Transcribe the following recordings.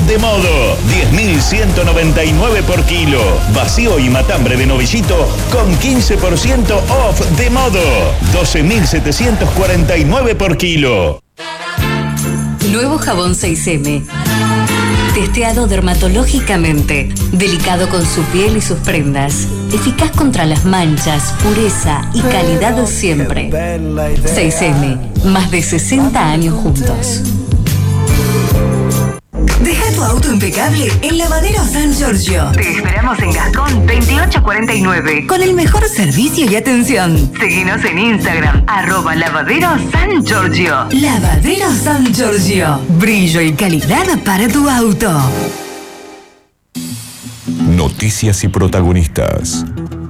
de Modo, 10.199 por kilo. Vacío y matambre de novillito con 15% off de Modo, 12.749 por kilo. Nuevo jabón 6M. Testeado dermatológicamente, delicado con su piel y sus prendas, eficaz contra las manchas, pureza y calidad siempre. 6M, más de 60 años juntos. Deja tu auto impecable en Lavadero San Giorgio. Te esperamos en Gascón 2849 con el mejor servicio y atención. Seguinos en Instagram, @Lavadero San Giorgio. Lavadero San Giorgio. Brillo y calidad para tu auto. Noticias y protagonistas.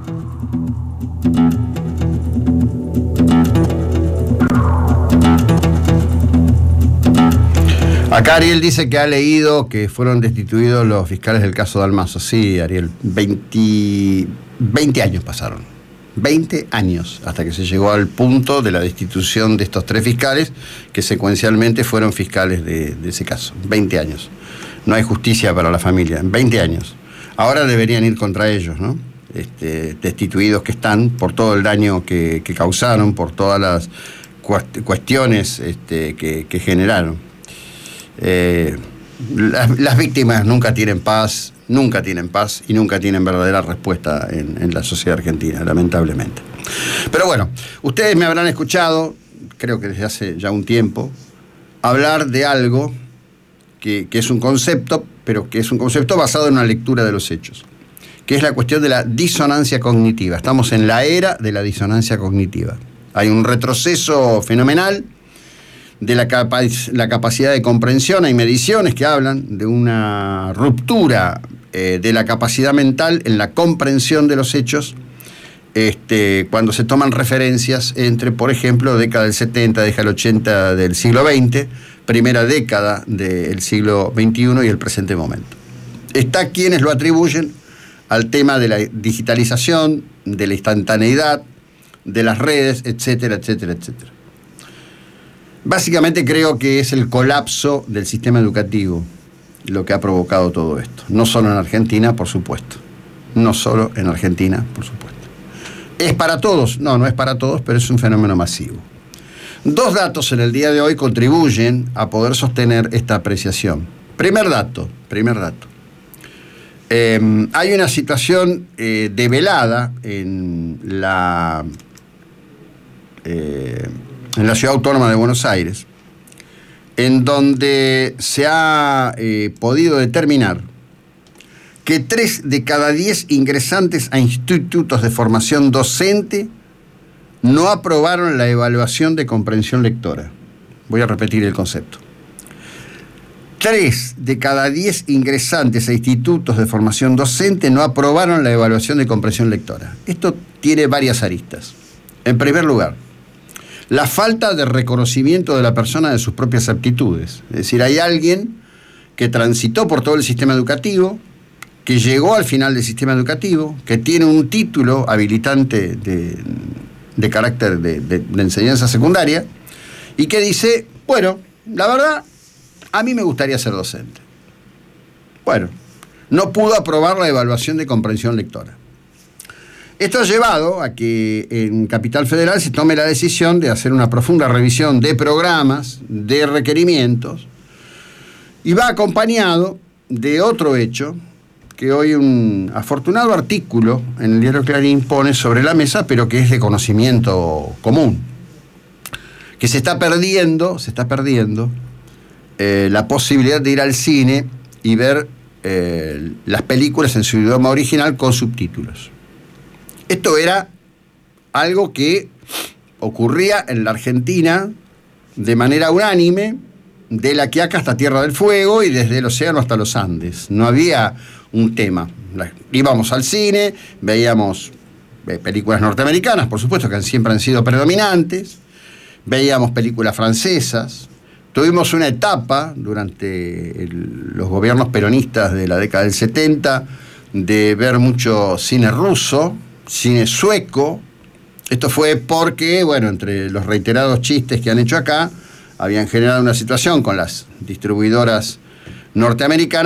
Acá Ariel dice que ha leído que fueron destituidos los fiscales del caso Dalmazo. Sí, Ariel, 20 años pasaron. 20 años hasta que se llegó al punto de la destitución de estos 3 fiscales que secuencialmente fueron fiscales de ese caso. 20 años. No hay justicia para la familia. 20 años. Ahora deberían ir contra ellos, ¿no? Destituidos que están por todo el daño que causaron, por todas las cuestiones que generaron. Las víctimas nunca tienen paz y nunca tienen verdadera respuesta en la sociedad argentina, lamentablemente. Pero bueno, ustedes me habrán escuchado, creo que desde hace ya un tiempo, hablar de algo que es un concepto, pero que es un concepto basado en una lectura de los hechos, que es la cuestión de la disonancia cognitiva. Estamos en la era de la disonancia cognitiva. Hay un retroceso fenomenal de la capacidad de comprensión. Hay mediciones que hablan de una ruptura de la capacidad mental en la comprensión de los hechos cuando se toman referencias entre, por ejemplo, década del 70, década del 80 del siglo XX, primera década del siglo XXI y el presente momento. Está quienes lo atribuyen al tema de la digitalización, de la instantaneidad, de las redes, etcétera, etcétera, etcétera. Básicamente creo que es el colapso del sistema educativo lo que ha provocado todo esto. No solo en Argentina, por supuesto. No solo en Argentina, por supuesto. ¿Es para todos? No es para todos, pero es un fenómeno masivo. 2 datos en el día de hoy contribuyen a poder sostener esta apreciación. Primer dato. Hay una situación develada en la Ciudad Autónoma de Buenos Aires, en donde se ha podido determinar que 3 de cada 10 ingresantes a institutos de formación docente no aprobaron la evaluación de comprensión lectora. Voy a repetir el concepto. 3 de cada 10 ingresantes a institutos de formación docente no aprobaron la evaluación de comprensión lectora. Esto tiene varias aristas. En primer lugar, la falta de reconocimiento de la persona de sus propias aptitudes. Es decir, hay alguien que transitó por todo el sistema educativo, que llegó al final del sistema educativo, que tiene un título habilitante de carácter de enseñanza secundaria, y que dice, bueno, la verdad, a mí me gustaría ser docente. Bueno, no pudo aprobar la evaluación de comprensión lectora. Esto ha llevado a que en Capital Federal se tome la decisión de hacer una profunda revisión de programas, de requerimientos, y va acompañado de otro hecho que hoy un afortunado artículo en el diario Clarín pone sobre la mesa, pero que es de conocimiento común, que se está perdiendo la posibilidad de ir al cine y ver las películas en su idioma original con subtítulos. Esto era algo que ocurría en la Argentina de manera unánime, de La Quiaca hasta Tierra del Fuego y desde el océano hasta los Andes. No había un tema. Íbamos al cine, veíamos películas norteamericanas, por supuesto, que siempre han sido predominantes, veíamos películas francesas. Tuvimos una etapa durante los gobiernos peronistas de la década del 70 de ver mucho cine ruso, cine sueco. Esto fue porque, bueno, entre los reiterados chistes que han hecho acá, habían generado una situación con las distribuidoras norteamericanas